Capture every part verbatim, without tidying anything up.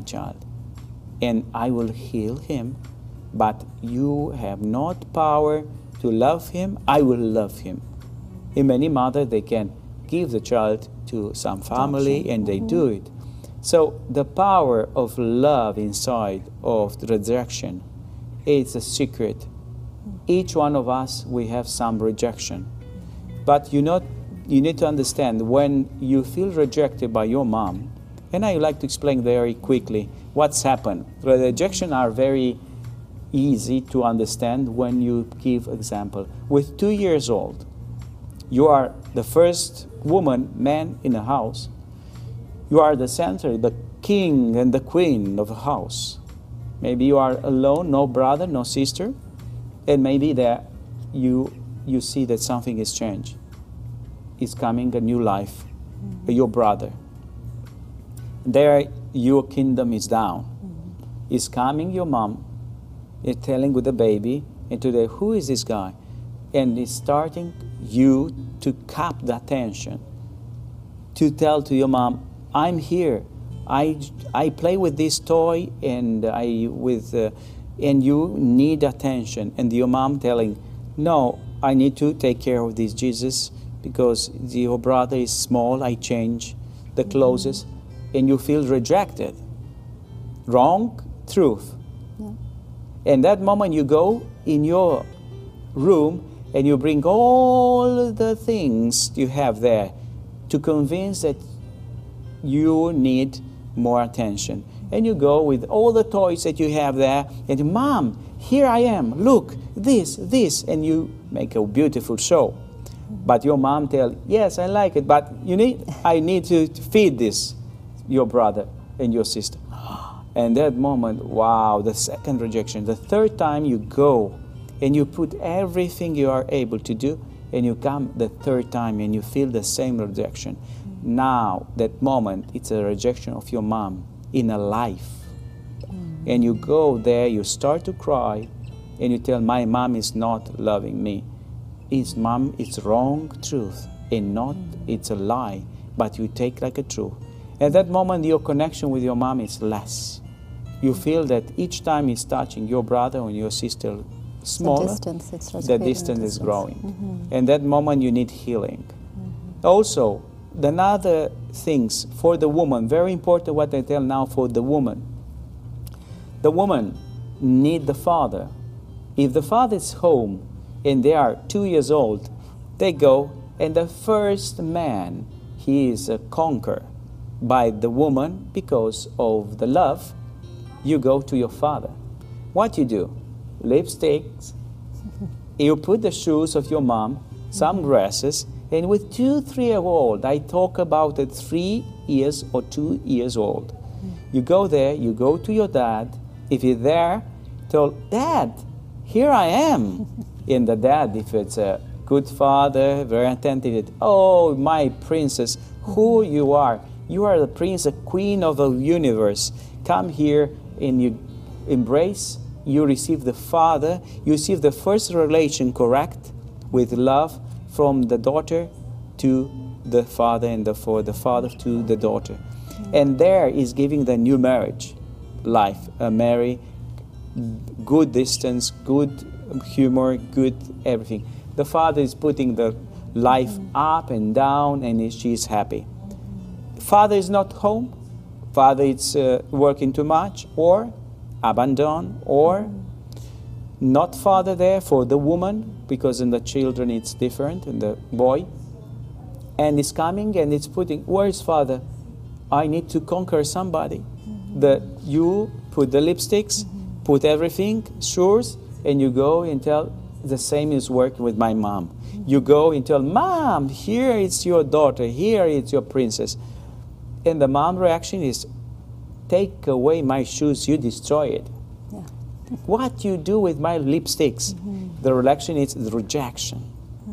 my child, and I will heal him, but you have not power to love him. I will love him. In many mothers, they can give the child to some family, and they mm-hmm. do it. So the power of love inside of the rejection is a secret. Each one of us, we have some rejection. But you know, you need to understand, when you feel rejected by your mom, and I like to explain very quickly what's happened. The rejection are very easy to understand when you give example. With two years old, you are the first woman, man in a house. You are the center, the king and the queen of a house. Maybe you are alone, no brother, no sister, and maybe there you you see that something has changed. It's coming a new life, mm-hmm. your brother. There, your kingdom is down. Mm-hmm. It's coming your mom, is telling with the baby, and today, who is this guy? And it's starting you to cap the attention, to tell to your mom, I'm here. I, I play with this toy, and I with uh, and you need attention. And your mom telling, no, I need to take care of this Jesus because your brother is small. I change the clothes, mm-hmm. and you feel rejected. Wrong, truth. Yeah. And that moment you go in your room and you bring all the things you have there to convince that you need more attention. And you go with all the toys that you have there, and Mom, here I am, look, this, this, and you make a beautiful show. But your mom tells, yes, I like it, but you need, I need to feed this, your brother and your sister. And that moment, wow, the second rejection. The third time you go and you put everything you are able to do, and you come the third time and you feel the same rejection. Now, that moment, it's a rejection of your mom in a life. Mm. And you go there, you start to cry, and you tell, my mom is not loving me. It's mom, it's wrong truth, and not, mm. it's a lie, but you take like a truth. At that moment, your connection with your mom is less. You feel that each time he's touching your brother or your sister smaller, the distance, it's the distance is growing. Mm-hmm. And that moment you need healing. Mm-hmm. Also, the other things for the woman, very important what I tell now for the woman. The woman need the father. If the father is home and they are two years old, they go, and the first man, he is uh, conquered by the woman because of the love. You go to your father. What you do? Lipsticks, you put the shoes of your mom, some dresses, and with two, three year old, I talk about the three years or two years old. You go there, you go to your dad. If you're there, tell, Dad, here I am. And the dad, if it's a good father, very attentive, oh, my princess, who you are. You are the princess, queen of the universe. Come here and you embrace. You receive the father, you receive the first relation, correct, with love from the daughter to the father, and the, for the father to the daughter. Mm-hmm. And there is giving the new marriage life, a marry, good distance, good humor, good everything. The father is putting the life mm-hmm. up and down, and she's happy. Father is not home, father is uh, working too much, or abandon, or not father there for the woman, because in the children it's different, in the boy. And it's coming and it's putting, where is father? I need to conquer somebody. Mm-hmm. The, you put the lipsticks, mm-hmm. put everything, shoes, and you go and tell, the same is working with my mom. Mm-hmm. You go and tell, Mom, here is your daughter, here is your princess. And the mom reaction is, take away my shoes, you destroy it. Yeah. What you do with my lipsticks? Mm-hmm. The reaction is the rejection.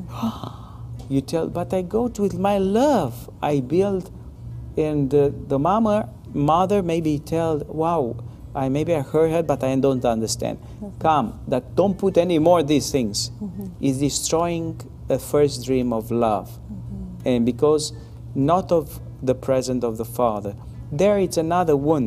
Mm-hmm. You tell, but I go to with my love. I build, and uh, the mama, mother maybe tell, wow, I maybe I heard her, but I don't understand. Mm-hmm. Come, that don't put any more these things. Mm-hmm. Is destroying the first dream of love. Mm-hmm. And because not of the presence of the father, there it's another wound.